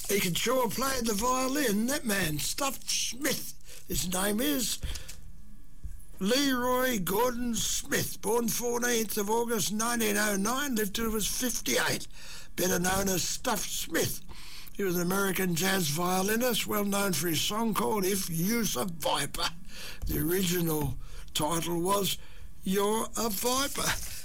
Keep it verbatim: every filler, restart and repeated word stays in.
He can sure play the violin, that man. Stuffed Smith, his name is. Leroy Gordon Smith, born fourteenth of August nineteen oh nine, lived till he was fifty-eight, better known as Stuffed Smith. He was an American jazz violinist, well known for his song called If You's a Viper. The original title was You're a Viper.